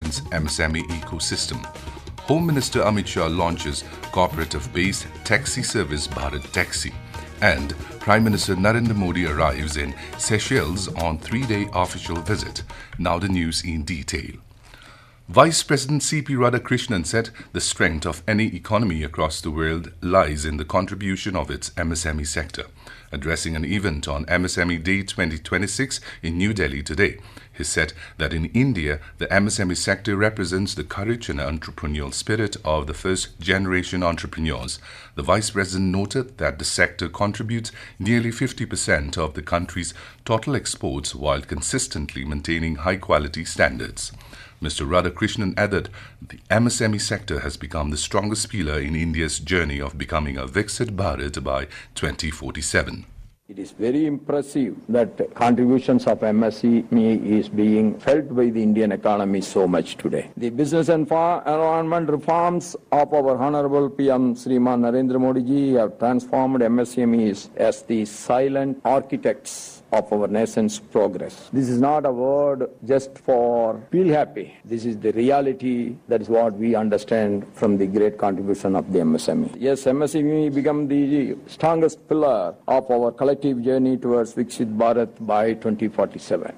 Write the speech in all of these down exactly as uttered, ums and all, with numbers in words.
M S M E ecosystem. Home Minister Amit Shah launches cooperative-based taxi service Bharat Taxi. And Prime Minister Narendra Modi arrives in Seychelles on three-day official visit. Now the news in detail. Vice President C P Radhakrishnan said the strength of any economy across the world lies in the contribution of its M S M E sector. Addressing an event on M S M E Day twenty twenty-six in New Delhi today, he said that in India, the M S M E sector represents the courage and entrepreneurial spirit of the first-generation entrepreneurs. The Vice President noted that the sector contributes nearly fifty percent of the country's total exports while consistently maintaining high-quality standards. Mister Radhakrishnan added, the M S M E sector has become the strongest pillar in India's journey of becoming a Viksit Bharat by twenty forty-seven. It is very impressive that contributions of M S M E is being felt by the Indian economy so much today. The business and environment reforms of our Honorable P M Shriman Narendra Modi ji have transformed M S M Es as the silent architects of our nation's progress. This is not a word just for feel happy. This is the reality. That is what we understand from the great contribution of the M S M E. Yes, M S M E become the strongest pillar of our collective journey towards Viksit Bharat by twenty forty-seven.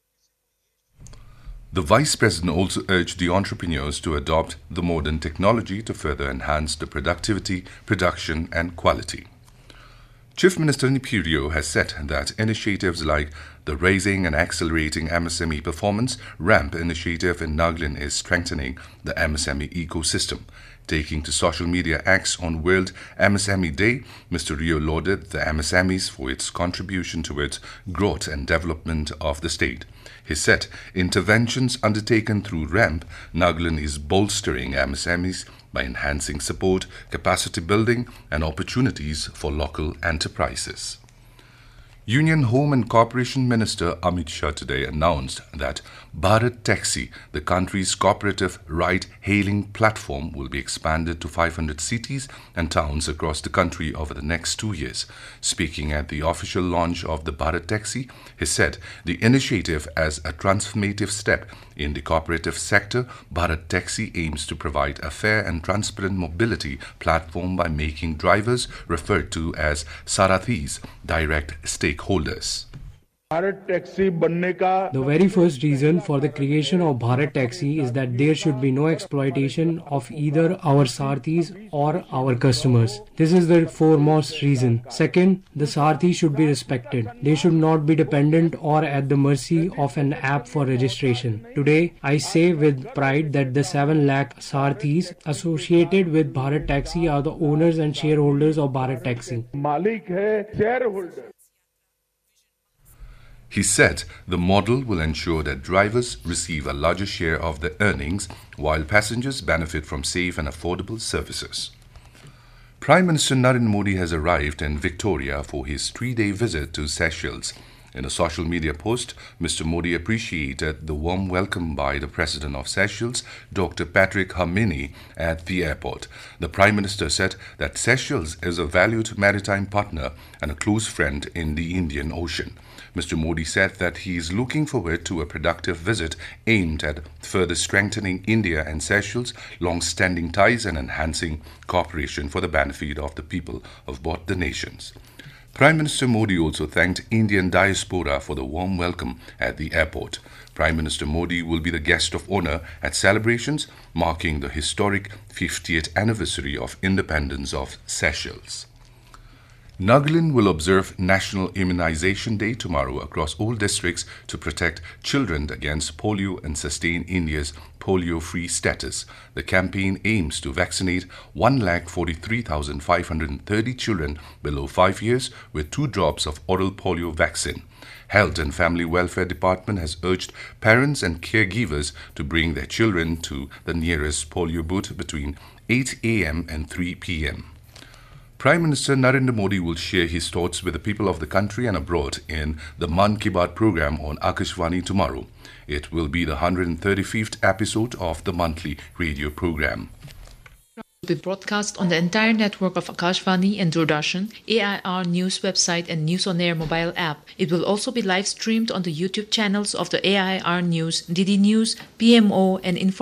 The Vice President also urged the entrepreneurs to adopt the modern technology to further enhance the productivity, production and quality. Chief Minister Nipi Rio has said that initiatives like the Raising and Accelerating M S M E Performance RAMP initiative in Naglin is strengthening the M S M E ecosystem. Taking to social media X on World M S M E Day, Mister Rio lauded the M S M Es for its contribution towards growth and development of the state. He said interventions undertaken through RAMP, Naglin is bolstering M S M Es by enhancing support, capacity building and opportunities for local enterprises. Union Home and Corporation Minister Amit Shah today announced that Bharat Taxi, the country's cooperative ride-hailing platform, will be expanded to five hundred cities and towns across the country over the next two years. Speaking at the official launch of the Bharat Taxi, he said the initiative as a transformative step in the cooperative sector, Bharat Taxi aims to provide a fair and transparent mobility platform by making drivers referred to as Sarathis direct stakeholders. The very first reason for the creation of Bharat Taxi is that there should be no exploitation of either our Sarathis or our customers. This is the foremost reason. Second, the Sarathi should be respected. They should not be dependent or at the mercy of an app for registration. Today, I say with pride that the seven lakh Sarathis associated with Bharat Taxi are the owners and shareholders of Bharat Taxi. He said the model will ensure that drivers receive a larger share of their earnings while passengers benefit from safe and affordable services. Prime Minister Narendra Modi has arrived in Victoria for his three-day visit to Seychelles. In a social media post, Mister Modi appreciated the warm welcome by the President of Seychelles, Doctor Patrick Hamini, at the airport. The Prime Minister said that Seychelles is a valued maritime partner and a close friend in the Indian Ocean. Mister Modi said that he is looking forward to a productive visit aimed at further strengthening India and Seychelles' long-standing ties and enhancing cooperation for the benefit of the people of both the nations. Prime Minister Modi also thanked Indian diaspora for the warm welcome at the airport. Prime Minister Modi will be the guest of honor at celebrations marking the historic fiftieth anniversary of independence of Seychelles. Naglin will observe National Immunization Day tomorrow across all districts to protect children against polio and sustain India's polio-free status. The campaign aims to vaccinate one lakh forty-three thousand five hundred thirty children below five years with two drops of oral polio vaccine. Health and Family Welfare Department has urged parents and caregivers to bring their children to the nearest polio booth between eight a m and three p m Prime Minister Narendra Modi will share his thoughts with the people of the country and abroad in the Man Ki Baat program on Akashvani tomorrow. It will be the one hundred thirty-fifth episode of the monthly radio program. Will be broadcast on the entire network of Akashvani and Doordarshan, A I R News website and News on Air mobile app. It will also be live streamed on the YouTube channels of the A I R News, D D News, P M O and Info